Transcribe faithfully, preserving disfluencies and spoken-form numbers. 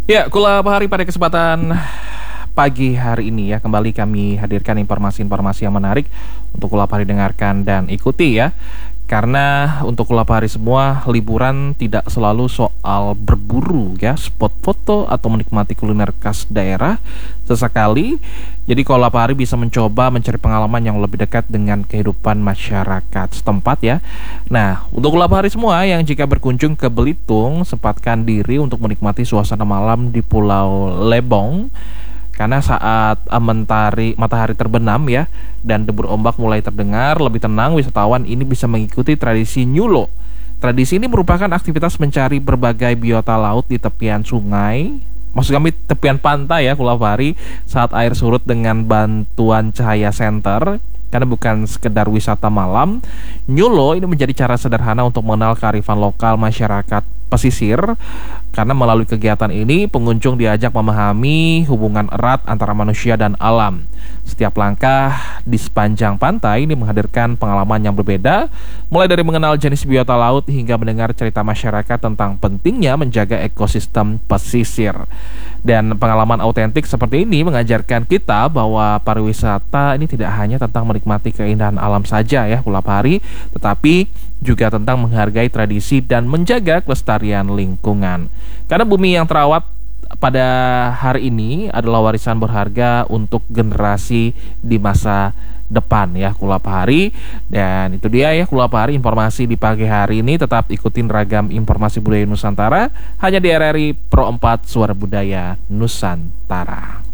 Ya, Kula Bahari pada kesempatan pagi hari ini ya, kembali kami hadirkan informasi-informasi yang menarik untuk Kula Bahari dengarkan dan ikuti ya. Karena untuk Kula Bahari semua, liburan tidak selalu soal berburu ya, spot foto atau menikmati kuliner khas daerah sesekali. Jadi Kula Bahari bisa mencoba mencari pengalaman yang lebih dekat dengan kehidupan masyarakat setempat ya. Nah, untuk Kula Bahari semua yang jika berkunjung ke Belitung, sempatkan diri untuk menikmati suasana malam di Pulau Lebong. Karena saat uh, mentari, matahari terbenam ya, dan debur ombak mulai terdengar lebih tenang, wisatawan ini bisa mengikuti tradisi nyulo. Tradisi ini merupakan aktivitas mencari berbagai biota laut di tepian sungai, maksud kami tepian pantai ya Kula Bahari, saat air surut dengan bantuan cahaya senter. Karena bukan sekedar wisata malam, nyulo ini menjadi cara sederhana untuk mengenal kearifan lokal masyarakat pesisir. Karena melalui kegiatan ini, pengunjung diajak memahami hubungan erat antara manusia dan alam. Setiap langkah di sepanjang pantai ini menghadirkan pengalaman yang berbeda, mulai dari mengenal jenis biota laut hingga mendengar cerita masyarakat tentang pentingnya menjaga ekosistem pesisir. Dan pengalaman autentik seperti ini mengajarkan kita bahwa pariwisata ini tidak hanya tentang menikmati keindahan alam saja ya Kula Bahari, tetapi juga tentang menghargai tradisi dan menjaga kelestarian lingkungan. Karena bumi yang terawat pada hari ini adalah warisan berharga untuk generasi di masa depan ya Kula Bahari. Dan itu dia ya Kula Bahari informasi di pagi hari ini. Tetap ikutin ragam informasi budaya Nusantara hanya di R R I Pro empat Suara Budaya Nusantara.